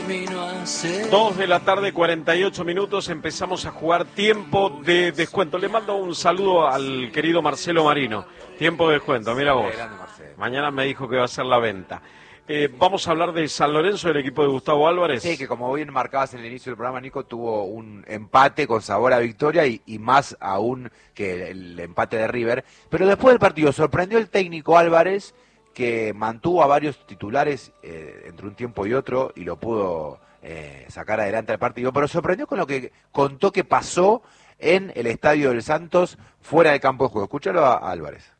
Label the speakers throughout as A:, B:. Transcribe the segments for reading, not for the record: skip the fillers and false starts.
A: 2:48 empezamos a jugar tiempo de descuento. Le mando un saludo al querido Marcelo Marino. Tiempo de descuento, mira vos. Mañana me dijo que va a ser la venta. Vamos a hablar de San Lorenzo, del equipo de Gustavo Álvarez.
B: Sí, que como bien marcabas en el inicio del programa, Nico, tuvo un empate con sabor a victoria y más aún que el empate de River. Pero después del partido sorprendió el técnico Álvarez, que mantuvo a varios titulares entre un tiempo y otro y lo pudo sacar adelante al partido. Pero sorprendió con lo que contó que pasó en el Estadio del Santos fuera del campo de juego. Escúchalo a Álvarez.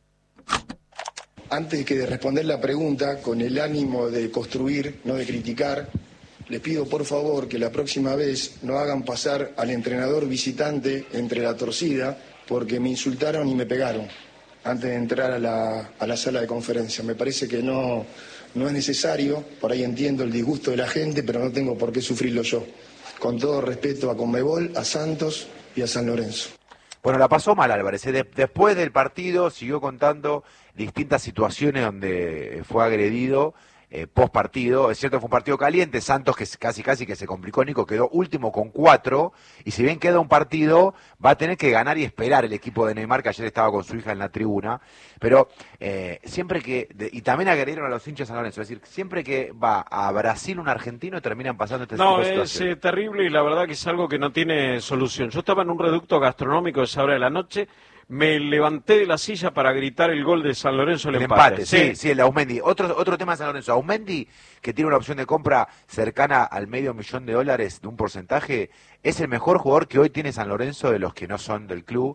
C: Antes que de responder la pregunta, con el ánimo de construir, no de criticar, les pido por favor que la próxima vez no hagan pasar al entrenador visitante entre la torcida, porque me insultaron y me pegaron antes de entrar a la sala de conferencia. Me parece que no es necesario, por ahí entiendo el disgusto de la gente, pero no tengo por qué sufrirlo yo. Con todo respeto a Conmebol, a Santos y a San Lorenzo.
B: Bueno, la pasó mal Álvarez. Después del partido siguió contando distintas situaciones donde fue agredido post partido. Es cierto que fue un partido caliente. Santos, que casi que se complicó, Nico, quedó último con 4. Y si bien queda un partido, va a tener que ganar y esperar el equipo de Neymar, que ayer estaba con su hija en la tribuna. Pero siempre que... y también agredieron a los hinchas de San Lorenzo. Es decir, siempre que va a Brasil un argentino, terminan pasando este tipo de situaciones.
A: No, es terrible y la verdad que es algo que no tiene solución. Yo estaba en un reducto gastronómico a esa hora de la noche. Me levanté de la silla para gritar el gol de San Lorenzo, el empate.
B: Sí, el de Aumendi. Otro tema de San Lorenzo. Aumendi, que tiene una opción de compra cercana al $500,000 de un porcentaje, es el mejor jugador que hoy tiene San Lorenzo de los que no son del club.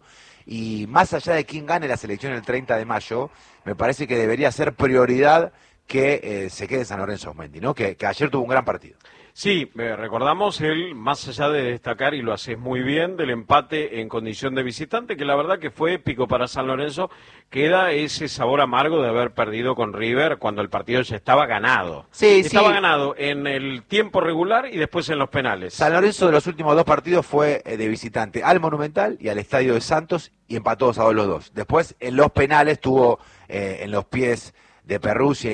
B: Y más allá de quién gane la selección el 30 de mayo, me parece que debería ser prioridad que se quede San Lorenzo Aumendi, ¿no? Que ayer tuvo un gran partido.
A: Sí, recordamos él, más allá de destacar, y lo haces muy bien, del empate en condición de visitante, que la verdad que fue épico para San Lorenzo, queda ese sabor amargo de haber perdido con River cuando el partido ya estaba ganado. Estaba ganado en el tiempo regular y después en los penales.
B: San Lorenzo de los últimos 2 partidos fue de visitante al Monumental y al Estadio de Santos y empató 2-2 los dos. Después en los penales tuvo en los pies de Perruzzi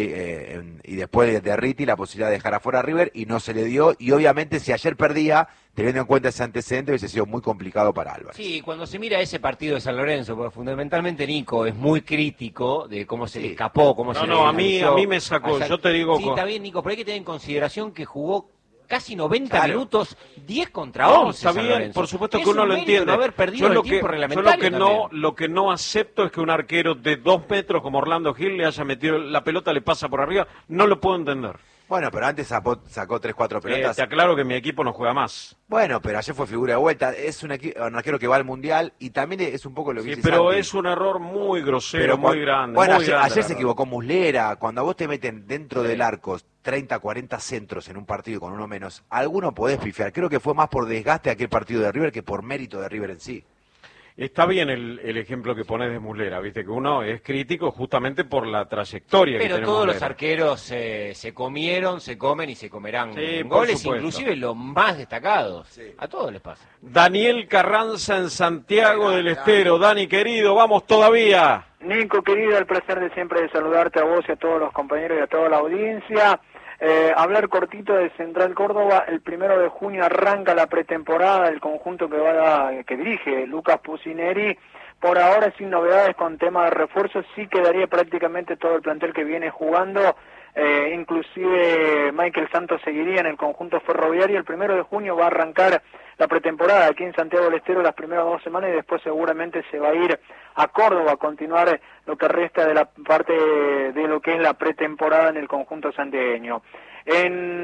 B: y después de Ritti la posibilidad de dejar afuera a River y no se le dio, y obviamente si ayer perdía, teniendo en cuenta ese antecedente, hubiese sido muy complicado para Álvarez.
D: Sí, cuando se mira ese partido de San Lorenzo, porque fundamentalmente Nico es muy crítico de cómo se le escapó, cómo se le
A: a mí me sacó,
D: allá.
A: Yo te digo...
D: Sí, está bien, Nico, pero hay que tener en consideración que jugó casi 90 minutos, 10 contra 11.
A: Está bien, por supuesto que uno lo entiende.
D: No haber perdido el tiempo reglamentario.
A: Lo que no acepto es que un arquero de 2 metros como Orlando Gil le haya metido la pelota, le pasa por arriba. No lo puedo entender.
B: Bueno, pero antes sacó 3-4 pelotas.
A: Te aclaro que mi equipo no juega más.
B: Bueno, pero ayer fue figura de vuelta. Es un arquero que va al Mundial y también es un poco lo que dice
A: pero
B: Santi.
A: Es un error muy grosero, muy grande.
B: Bueno,
A: muy
B: ayer se equivocó Muslera. Cuando a vos te meten dentro del arco 30, 40 centros en un partido con uno menos, alguno podés pifiar. Creo que fue más por desgaste aquel partido de River que por mérito de River en sí.
A: Está bien el ejemplo que pones de Muslera, viste que uno es crítico justamente por la trayectoria que tiene
D: Pero todos
A: Muslera.
D: los arqueros se comieron, se comen y se comerán
A: Sí,
D: goles, inclusive los más destacados. Sí. A todos les pasa.
A: Daniel Carranza en Santiago del Estero. Dani, querido, vamos todavía.
E: Nico, querido, el placer de siempre de saludarte a vos y a todos los compañeros y a toda la audiencia. Hablar cortito de Central Córdoba. El 1 de junio arranca la pretemporada del conjunto que dirige Lucas Pusineri. Por ahora sin novedades con tema de refuerzos, sí quedaría prácticamente todo el plantel que viene jugando. Inclusive Michael Santos seguiría en el conjunto ferroviario. El 1 de junio va a arrancar la pretemporada aquí en Santiago del Estero las primeras 2 semanas y después seguramente se va a ir a Córdoba a continuar lo que resta de la parte de lo que es la pretemporada en el conjunto santiagueño.